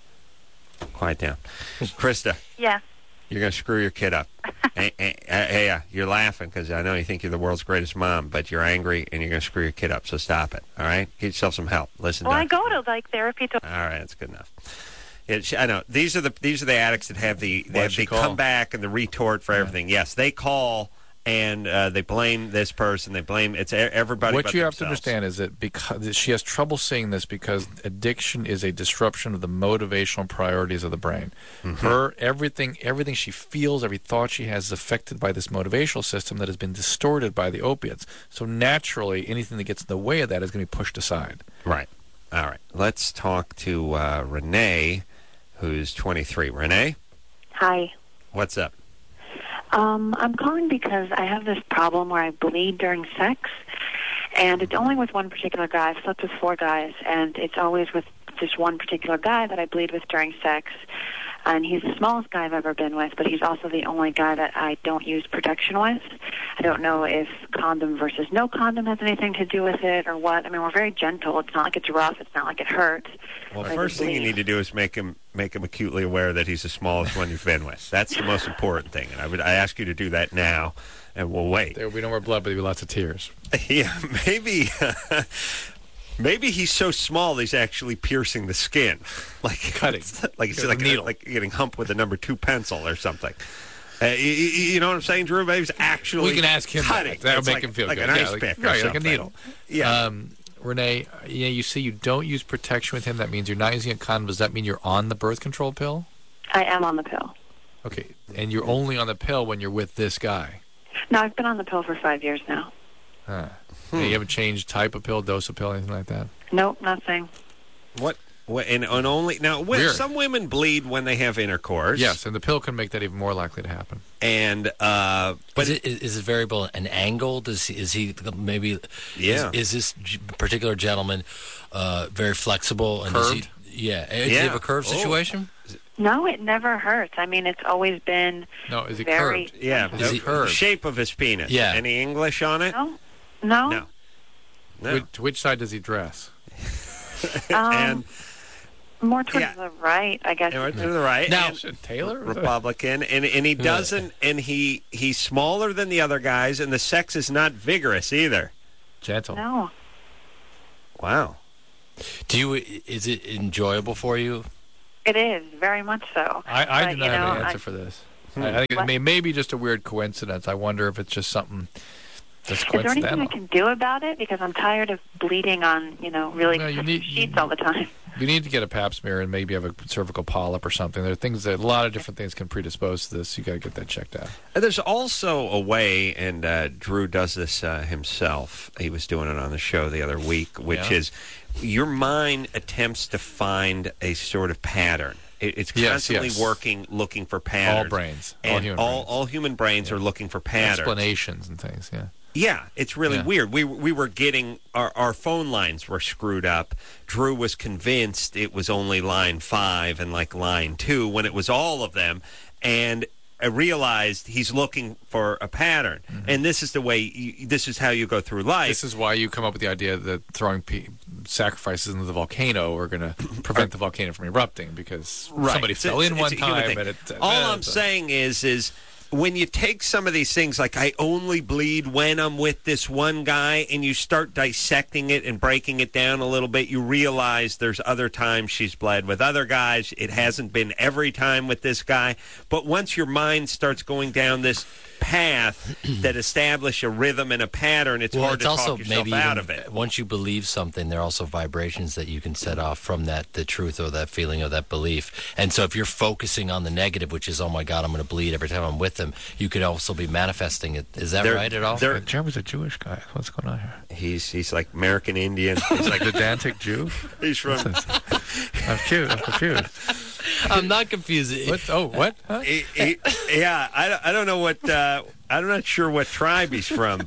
Quiet down. Krista,
Yes.
you're going to screw your kid up. hey, hey, hey, uh, you're laughing because I know you think you're the world's greatest mom, but you're angry and you're going to screw your kid up, so stop it, all right? Get yourself some help. Listen
Well,
to
I go to like therapy to.
All right, that's good enough. It, I know these are the these are the addicts that have the they,
Why'd
have
she
the
call?
comeback and the retort for everything. Yes, they call and uh, they blame this person. They blame it's e- everybody.
What
but
you have to
themselves.
understand is that because she has trouble seeing this because addiction is a disruption of the motivational priorities of the brain.
Mm-hmm.
Her everything everything she feels, every thought she has is affected by this motivational system that has been distorted by the opiates. So naturally, anything that gets in the way of that is going to be pushed aside.
Right. All right. Let's talk to uh, Renee, who's twenty-three. Renee,
Hi.
what's up?
Um, I'm calling because I have this problem where I bleed during sex, and it's only with one particular guy. I've slept with four guys, and it's always with this one particular guy that I bleed with during sex. And he's the smallest guy I've ever been with, but he's also the only guy that I don't use protection with. I don't know if condom versus no condom has anything to do with it or what. I mean, we're very gentle. It's not like it's rough. It's not like it hurts.
Well,
I
first
just
thing you
bleed.
need to do is make him make him acutely aware that he's the smallest one you've been with. That's the most important thing, and I would I ask you to do that now, and we'll wait.
There will be no more blood, but there will be lots of tears.
Yeah, maybe. Maybe he's so small he's actually piercing the skin, like
Cutting.
like it's
With a
like
needle.
like getting humped with a number two pencil or something. Uh, you, you know what I'm saying, Drew? Maybe he's actually
We can ask him
cutting.
that. That'll
It's
make
like,
him feel
like
good.
an
Yeah,
ice
like-
pick, or
right, like a
something.
needle.
Yeah.
Um, Renee, yeah, you say you don't use protection with him. That means you're not using a condom. Does that mean you're on the birth control pill?
I am on the pill.
Okay, and you're only on the pill when you're with this guy.
No, I've been on the pill for five years now.
Huh.
Hmm.
Yeah, you haven't changed type of pill, dose of pill, anything like that?
Nope, nothing.
What? what and, and only now, when,
Weird.
some women bleed when they have intercourse.
Yes, and the pill can make that even more likely to happen.
and uh,
But is it, is, is it variable? An angle? Does he, is he maybe?
Yeah.
Is, is this g- particular gentleman uh, very flexible? And does
Curved?
He, yeah. Does he
Yeah.
have a curved
Oh.
situation?
No, it never hurts. I mean, it's always been
No, is it
very...
curved?
yeah,
Is
the,
he
the
curved?
shape of his penis.
Yeah.
Any English on it?
No, no.
No. No.
Which, which side does he dress?
Um,
and
more towards
Yeah.
the right, I guess.
Yeah, to the right.
Now-
and-
Should Taylor?
Republican, and and he doesn't, and he he's smaller than the other guys, and the sex is not vigorous either.
Gentle.
No.
Wow.
Do you? Is it enjoyable for you?
It is, very much so.
I, I
But,
do not
you
have
know,
an answer
I-
for this. I, I think it
What?
may maybe just a weird coincidence. I wonder if it's just something that's
Is there anything
coincidental.
I can do about it? Because I'm tired of bleeding on, you know, really
No, you
just
need-
sheets all the time.
You need to get a pap smear and maybe have a cervical polyp or something. There are things that a lot of different things can predispose to this. You got to get that checked out.
There's also a way, and uh, Drew does this uh, himself. He was doing it on the show the other week, which
Yeah.
is your mind attempts to find a sort of pattern. It, it's
Yes,
constantly
yes.
working, looking for patterns.
All brains. All
And
human
all,
brains.
all human brains are looking for patterns.
Explanations and things, yeah.
Yeah, it's really
Yeah.
weird. We we were getting our our phone lines were screwed up. Drew was convinced it was only line five and like line two when it was all of them, and I realized he's looking for a pattern.
Mm-hmm.
And this is the way. You, this is how you go through life.
This is why you come up with the idea that throwing pe- sacrifices into the volcano are going to prevent the volcano from erupting because
Right.
somebody
It's-
fell in
it's
one
a human
time
thing.
and it.
All
uh,
I'm
it's a-
saying is, is when you take some of these things, like I only bleed when I'm with this one guy, and you start dissecting it and breaking it down a little bit, you realize there's other times she's bled with other guys. It hasn't been every time with this guy. But once your mind starts going down this path that establish a rhythm and a pattern, it's
Well,
hard
it's
to
also
talk yourself
maybe
out
even,
of it.
once you believe something, there are also vibrations that you can set off from that, the truth or that feeling or that belief. And so if you're focusing on the negative, which is, oh my God, I'm going to bleed every time I'm with them, you could also be manifesting it. Is that
There-
right at all?
there-
Uh, Jeremy's a Jewish guy. What's going on here?
He's he's like American Indian. He's like
The Dantic Jew?
he's from.
I'm cute. I'm confused.
I'm not confused.
What? Oh, what? Huh?
he, he, yeah, I, don't- I don't know what. Uh, I'm not sure what tribe he's from,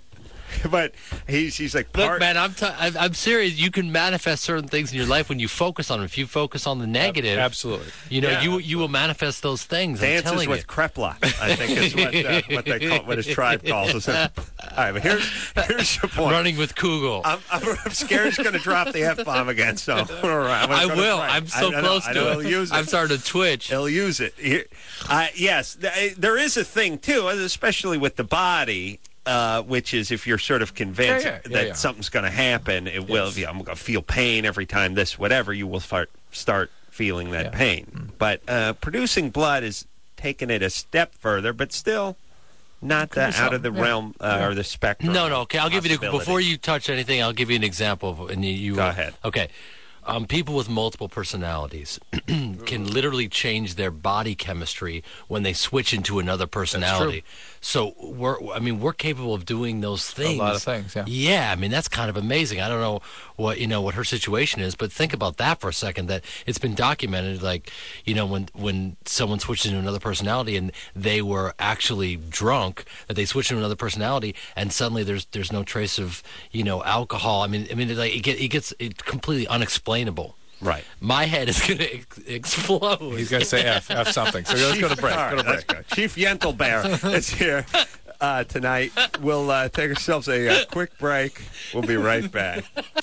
but he's he's like part.
Look, man, I'm, t- I'm I'm serious. You can manifest certain things in your life when you focus on them. If you focus on the negative,
Absolutely.
you know,
Yeah,
you you will manifest those things. I'm
Dances
telling
with
you.
Krepla, I think is what uh, what they call what his tribe calls it. All right, but here's here's the point.
Running with Kugel.
I'm, I'm, I'm scared he's going to drop the F bomb again. So I'm
I
gonna
will.
try.
I'm so
I, I know,
close
I
to
know
it.
He'll use it.
I'm starting to twitch.
He'll use it. He- uh, yes, th- there is a thing too, especially with the body. Uh, which is if you're sort of convinced
Yeah, yeah, yeah,
that
yeah.
something's going to happen, it will. Yeah, I'm going to feel pain every time this, whatever. You will start start feeling that
Yeah.
pain. But uh, producing blood is taking it a step further, but still not
Could
uh,
be
out of the
something, yeah.
realm uh, or the spectrum.
No, no. Okay, I'll give you the,
possibility.
before you touch anything. I'll give you an example. Of, and you, you
Go
will-
ahead.
Okay. Um, people with multiple personalities can literally change their body chemistry when they switch into another personality. So we're, I mean, we're capable of doing those things.
lot of things, yeah.
Yeah, I mean, that's kind of amazing. I don't know what you know what her situation is, but think about that for a second. That it's been documented, like you know, when when someone switched into another personality and they were actually drunk, that they switched into another personality, and suddenly there's there's no trace of you know alcohol. I mean, I mean, it, like, it, get, it gets it completely unexplainable.
Right.
My head is going to ex- explode.
He's going to say F, F something. So let's go to break.
All
Go
right,
to
let's
break.
go. Chief Yentelbear is here uh, tonight. We'll uh, take ourselves a, uh quick break. We'll be right back.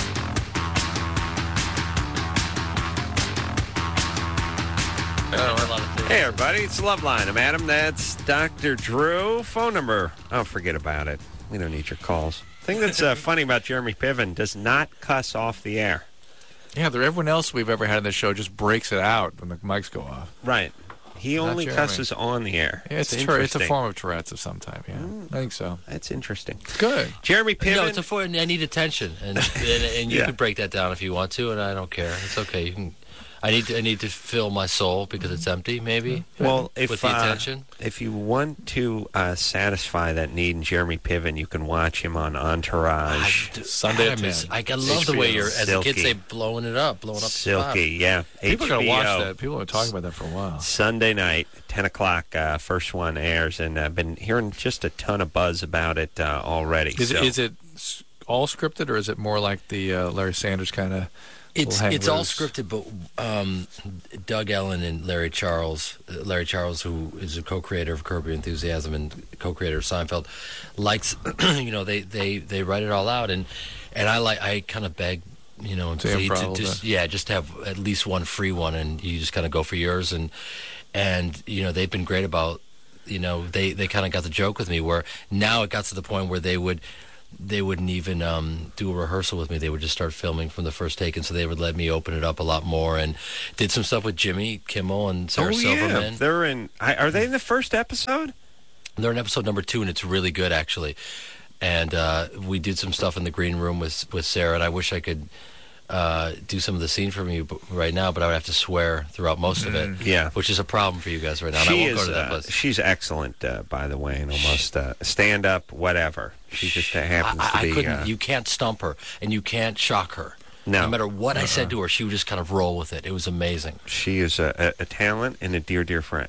Hey, everybody. It's Loveline. I'm Adam. That's Doctor Drew. Phone number. Oh, forget about it. We don't need your calls. The thing that's uh, funny about Jeremy Piven does not cuss off the air.
Yeah, there, everyone else we've ever had on this show just breaks it out when the mics go off.
Right. He
Not
only
Jeremy.
cusses on the air.
Yeah, it's,
It's
Tourette- it's a
interesting.
form of Tourette's of some type, yeah. I think so.
That's interesting.
Good.
Jeremy Piven.
No, it's a for, I need attention, and and, and you
Yeah.
can break that down if you want to, and I don't care. It's okay. You can. I need to. I need to fill my soul because it's empty. Maybe.
Well, if
with the
uh,
attention.
if you want to uh, satisfy that need in Jeremy Piven, you can watch him on Entourage.
I,
Sunday at
Adam is-
ten.
I, I love the way you're, as the kids
Silky.
say, blowing it up, blowing up the spot.
Silky, yeah.
People are going to
H B O,
watch that. People have been talking about that for a while.
Sunday night, ten o'clock. Uh, first one airs, and I've been hearing just a ton of buzz about it uh, already.
Is,
so.
it, is it s- all scripted, or is it more like the uh, Larry Sanders kind of?
It's
hang
it's all
loose?
scripted, but um, Doug Ellen and Larry Charles, uh, Larry Charles, who is a co-creator of Curb Your Enthusiasm and co-creator of Seinfeld, likes you know they, they, they write it all out, and and I like I kind of beg you know, and
To
plead
improv a
to
little
just
bit.
yeah, just have at least one free one, and you just kind of go for yours. And and you know, they've been great about, you know, they they kind of got the joke with me where now it got to the point where they would. They wouldn't even um, do a rehearsal with me. They would just start filming from the first take, and so they would let me open it up a lot more. And did some stuff with Jimmy Kimmel and Sarah
oh
Silverman.
yeah, they're in. I- Are they in the first episode?
They're in episode number two, and it's really good, actually. And uh, we did some stuff in the green room with with Sarah, and I wish I could uh, do some of the scene for you right now, but I would have to swear throughout most of it,
Yeah.
which is a problem for you guys right now. And
She
I won't
is.
go to that
uh,
place.
she's excellent, uh, by the way, and almost uh, stand up, whatever. She just uh, happens
I,
to
I
be.
couldn't.
Uh,
You can't stump her, and you can't shock her.
No.
No matter what I
Uh-uh.
said to her, she would just kind of roll with it. It was amazing.
she is a, a, a talent and a dear, dear friend.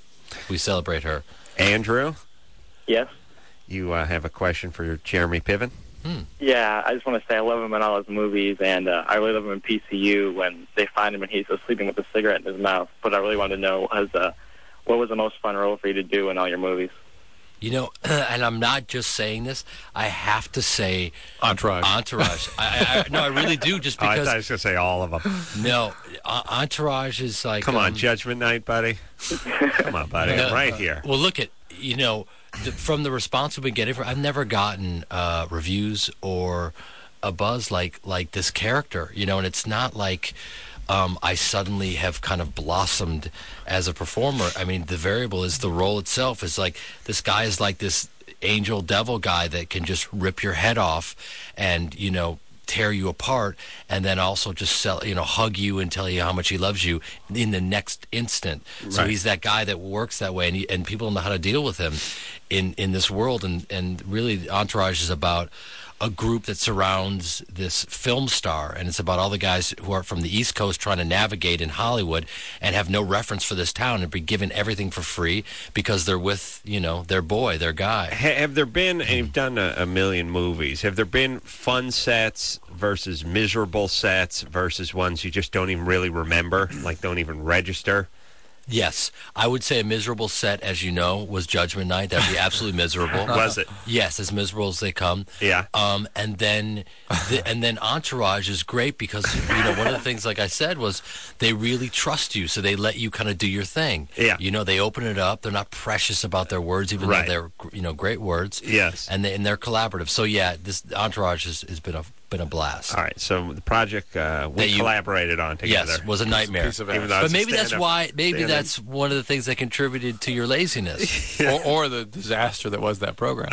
We celebrate her.
Andrew,
Yes.
you uh, have a question for your Jeremy Piven?
Yeah, I just want to say I love him in all his movies, and uh, I really love him in P C U when they find him and he's sleeping with a cigarette in his mouth. But I really wanted to know was, uh, what was the most fun role for you to do in all your movies?
You know, and I'm not just saying this. I have to say,
Entourage.
Entourage. I, I, no, I really do. Just
Oh, I
because
thought I was going to say all of them.
no, uh, Entourage is like.
Come on,
um,
Judgment Night, buddy. Come on, buddy.
No,
I'm right
uh,
here.
Well, look at you know the, from the response we've been getting. I've never gotten uh, reviews or a buzz like like this character. You know, and it's not like um, I suddenly have kind of blossomed as a performer. I mean, the variable is the role itself. Is like this guy is like this angel devil guy that can just rip your head off, and you know. Tear you apart, and then also just sell, you know, hug you and tell you how much he loves you in the next instant. So
Right.
he's that guy that works that way, and he, and people know how to deal with him in in this world. And and really, Entourage is about a group that surrounds this film star, and it's about all the guys who are from the East Coast trying to navigate in Hollywood and have no reference for this town and be given everything for free because they're with, you know, their boy, their guy.
Ha- have there been, and you've done a, a million movies, have there been fun sets versus miserable sets versus ones you just don't even really remember, like don't even register?
Yes, I would say a miserable set, as you know, was Judgment Night. That'd be absolutely miserable.
Was it?
Yes, as miserable as they come.
Yeah.
Um, and then, the, and then Entourage is great because you know one of the things, like I said, was they really trust you, so they let you kind of do your thing.
Yeah.
You know, they open it up. They're not precious about their words, even
Right.
though they're you know great words.
Yes.
And they and they're collaborative. So yeah, this Entourage has, has been a been a blast.
All right, so the project uh, we
That you-
collaborated on together.
Yes, was a nightmare.
Piece of
Even
ass.
though
But
it's a
maybe that's
stand-up-
why. Maybe
stand-in.
that's one of the things that contributed to your laziness.
or, or the disaster that was that program.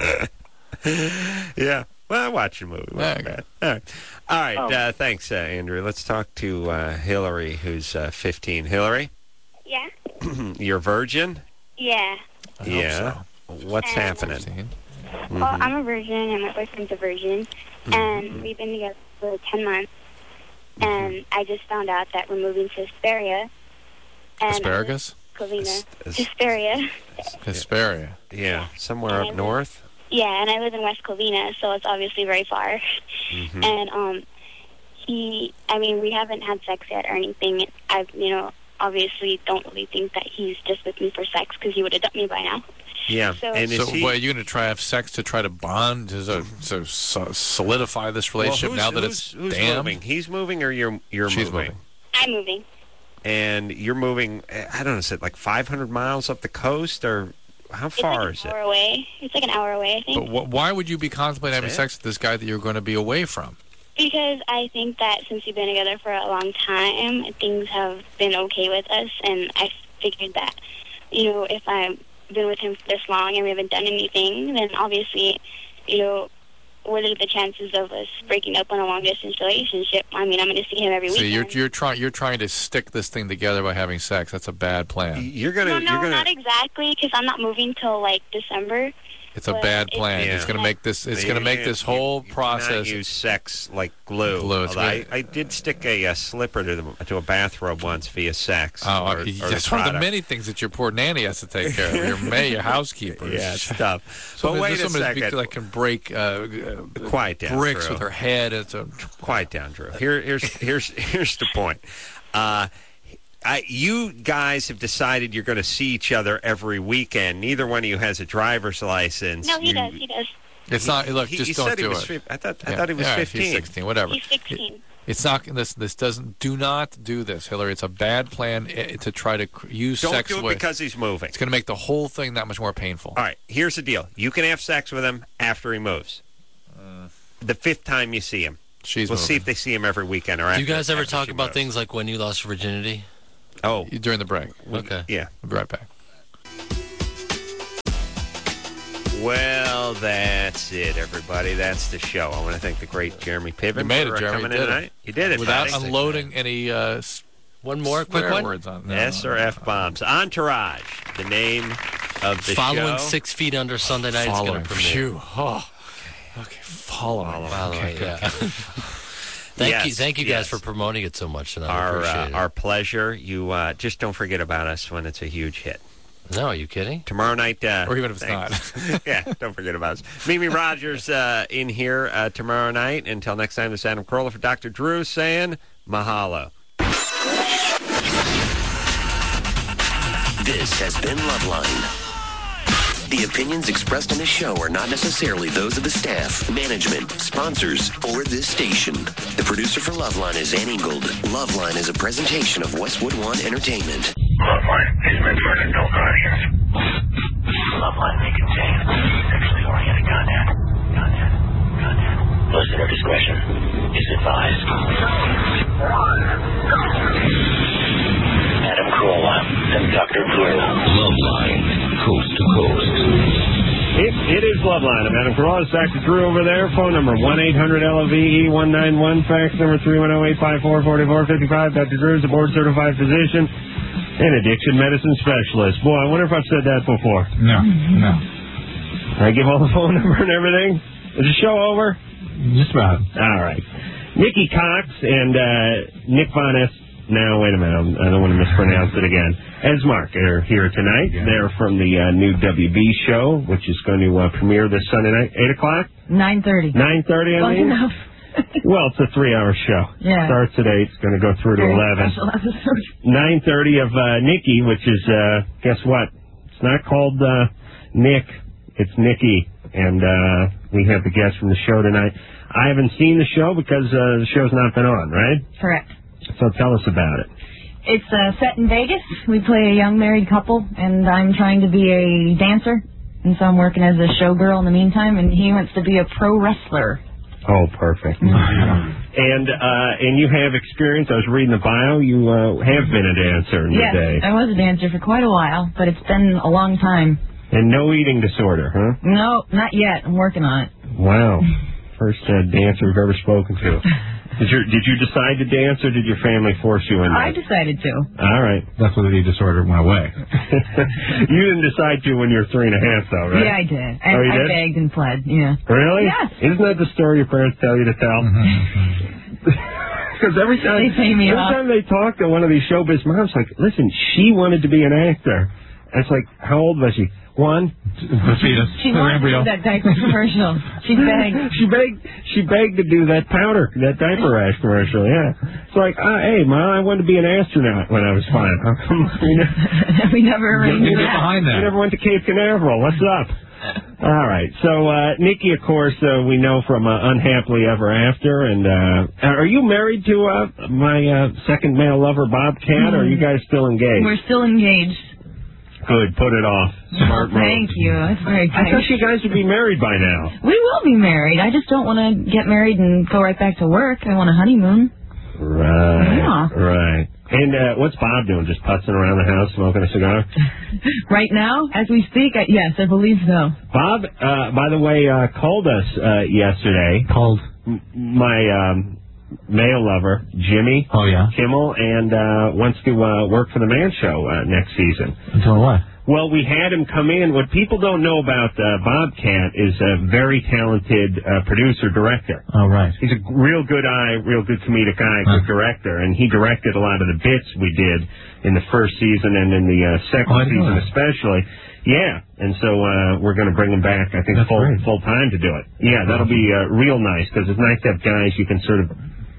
Yeah. Well, I watched your movie.
There
Wasn't
you go.
bad. All right. All right.
Oh.
Uh, thanks, uh, Andrew. Let's talk to uh, Hillary, who's uh, fifteen. Hillary,
Yeah.
you're a virgin?
Yeah.
I hope
Yeah. What's
And-
happening?
so.
Well, I'm a virgin and my boyfriend's a virgin, and we've been together for ten months. And I just found out that we're moving to Hesperia. And
Asparagus?
Covina.
As-
Hesperia.
Hesperia.
Yeah, somewhere up north.
Yeah, and I live in West Covina, so it's obviously very far.
Mhm.
And um, he, I mean, we haven't had sex yet or anything. I, you know, obviously don't really think that he's just with me for sex because he would have dumped me by now.
Yeah.
So-
and is
So,
he,
what, are you going to try to have sex to try to bond, to, so, so, so solidify this
well,
relationship
who's,
now that
who's,
it's
who's
damned?
moving? He's moving, or you're you're
She's
moving?
moving.
I'm moving.
And you're moving. eh, I don't know. Is it like five hundred miles up the coast, or how
It's
far
like
is
an
it?
hour away. It's like an hour away, I think.
But wh- why would you be contemplating having
That's it.
sex with this guy that you're going to be away from?
Because I think that since we've been together for a long time, things have been okay with us, and I figured that, you know, if I've been with him for this long and we haven't done anything, then obviously, you know, what are the chances of us breaking up on a long distance relationship? I mean, I'm going to see him every
See, you're
weekend.
you're trying you're trying to stick this thing together by having sex. That's a bad plan.
You're gonna.
no, no,
you're gonna.
not exactly, because I'm not moving till like December.
It's a
Well,
bad
it's-
plan.
Yeah.
It's going to make this. It's
You
going to make
can't-
this
you-
whole
you cannot
process.
use sex like glue.
Glue, it's
Although I,
good.
I did stick a, uh slipper to the, to a bathrobe once via sex.
Oh,
or, or
that's
the
one of the
product.
many things that your poor nanny has to take care of. Your maid, your housekeeper.
Yeah, it's tough.
So
but wait
this
a
woman is
second.
that can break uh, uh,
Quiet down,
bricks
Drew.
with her head. It's a
Quiet down, Drew. Here, here's here's here's the point. Uh, I, you guys have decided you're going to see each other every weekend. Neither one of you has a driver's license.
No, he
You-
does. He does.
It's not. Look,
he,
just
he
don't
said
do
he was
it.
fif- I thought I
Yeah.
thought he was
Yeah,
fifteen.
He's sixteen. Whatever.
He's sixteen.
It's not this. This doesn't. Do not do this, Hillary. It's a bad plan eh, to try to cr- use
Don't
sex
do it
with.
because he's moving.
It's going to make the whole thing that much more painful.
All right, here's the deal. You can have sex with him after he moves. Uh, the fifth time you see him.
She's
we'll
moving.
see if they see him every weekend. Or
Do
after,
you guys ever
after
talk
she
about
moves.
things like when you lost your virginity?
Oh,
during the break.
Okay.
Yeah.
We'll be right back.
Well, that's it, everybody. That's the show. I want to thank the great Jeremy Piven
You made
for
it, Jeremy.
coming
You
in
did it.
tonight. You did it.
Without
buddy.
unloading any uh,
one more quick
swear
one.
words on no,
S
no,
or
no,
F bombs. Entourage, the name of the
Following
show.
Six Feet Under Sunday night is going
Following.
to premiere.
Phew. Oh. Okay. Following.
Following,
Okay, good,
yeah.
good.
Thank
Yes,
you, thank you guys
yes.
for promoting it so much tonight. I
Our
appreciate
uh,
it.
our pleasure. You uh, just don't forget about us when it's a huge hit.
No, are you kidding?
Tomorrow night, uh,
Or even if it's
not. Yeah, don't forget about us. Mimi Rogers uh, in here uh, tomorrow night. Until next time, this is Adam Carolla for Doctor Drew saying mahalo.
This has been Loveline. The opinions expressed on this show are not necessarily those of the staff, management, sponsors, or this station. The producer for Loveline is Ann Ingold. Loveline is a presentation of Westwood One Entertainment.
Loveline is meant for an adult audience. Loveline may contain sexually oriented content. Content. Content. Listener discretion is advised. Adam Carolla and Doctor Drew. Loveline, coast to coast.
It, it is Loveline. I'm Adam Carolla. It's Doctor Drew over there. Phone number one eight hundred L O V E one nine one. Fax number three one zero eight five four four four five five. Doctor Drew is a board-certified physician and addiction medicine specialist. Boy, I wonder if I've said that before.
No, no.
I give all the phone number and everything. Is the show over?
Just about.
All right. Nikki Cox and uh, Nick Von Es. Now, wait a minute. I don't want to mispronounce it again. Esmark are here tonight. Yeah. They're from the uh, new W B show, which is going to uh, premiere this Sunday night. eight o'clock?
nine thirty.
nine thirty, I
Close
mean?
enough.
Well, it's a three-hour show.
Yeah.
Starts at eight. It's going to go through to
Very
eleven.
special episode.
nine thirty of uh, Nikki, which is, uh, guess what? It's not called uh, Nick. It's Nikki. And uh, we have the guest from the show tonight. I haven't seen the show because uh, the show's not been on, right?
Correct.
So tell us about it.
It's uh, set in Vegas. We play a young married couple, and I'm trying to be a dancer, and so I'm working as a showgirl in the meantime, and he wants to be a pro wrestler.
Oh, perfect. And uh, and you have experience. I was reading the bio. You uh, have been a dancer in
Yes,
your day.
I was a dancer for quite a while, but it's been a long time.
And no eating disorder, huh?
No, not yet. I'm working on it.
Wow. First uh, dancer I've ever spoken to. Did you, did you decide to dance, or did your family force you into
I
it?
decided to.
All right.
That's when the eating disorder went away.
You didn't decide to when you were three and a half, though, right?
Yeah, I did. I,
Oh, you
I
did?
begged and pled, yeah.
Really?
Yes.
Isn't that the story your parents tell you to tell? Because every time,
They pay me
every
off.
time they talk to one of these showbiz moms, like, listen, she wanted to be an actor. And it's like, how old was she? One?
The fetus.
She
the
wanted to
embryo.
do that diaper commercial. She begged.
She begged. She begged to do that powder, that diaper rash commercial. Yeah. It's like, uh, hey, Mom, I wanted to be an astronaut when I was five. How come we never,
We never arranged
You get
that.
behind that.
we never went to Cape Canaveral? What's up? All right. So, uh, Nikki, of course, uh, we know from uh, Unhappily Ever After. And uh, are you married to uh, my uh, second male lover, Bob Cat, or are you guys still engaged?
We're still engaged.
Good. Put it off. Smart
Oh, thank
move.
you. That's very
I thought
kind.
you guys would be married by now.
We will be married. I just don't want to get married and go right back to work. I want a honeymoon.
Right.
Yeah.
Right. And uh, what's Bob doing? Just putzing around the house, smoking a cigar?
Right now, as we speak, I, yes, I believe so.
Bob, uh, by the way, uh, called us uh, yesterday.
Called.
M- my um, male lover, Jimmy
Oh, yeah?
Kimmel, and uh, wants to uh, work for the Man Show uh, next season.
Until what?
Well, we had him come in. What people don't know about uh, Bobcat is a very talented uh, producer-director.
Oh, right.
He's a real good eye, real good comedic eye, good director, and he directed a lot of the bits we did in the first season and in the uh, second
Oh, I didn't know
season
that.
especially. Yeah, and so uh, we're going to bring him back, I think,
That's
full
great.
full time to do it. Yeah, that'll be uh, real nice, because it's nice to have guys you can sort of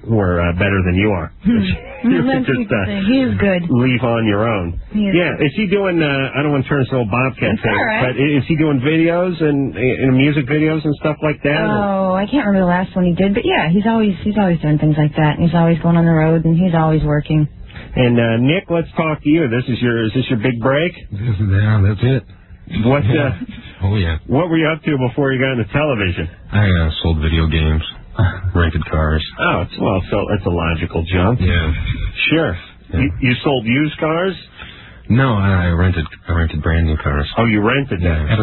who are uh, better than you are. You
That's
just uh,
he is good.
leave on your own.
He is
Yeah, is he doing? Uh, I don't want to turn this old Bobcat
That's
thing,
all right.
but is he doing videos and, and music videos and stuff like that?
Oh, I can't remember the last one he did, but yeah, he's always he's always doing things like that, and he's always going on the road, and he's always working.
And uh, Nick, let's talk to you. This is your is this your big break?
Yeah, that's it.
What? Uh,
Oh, yeah.
what were you up to before you got into television?
I uh, sold video games, rented cars.
Oh, it's, well, so it's a logical jump.
Yeah.
Sure.
Yeah.
You, you sold used cars?
No, I rented I rented brand new cars.
Oh, you rented them.
Yeah.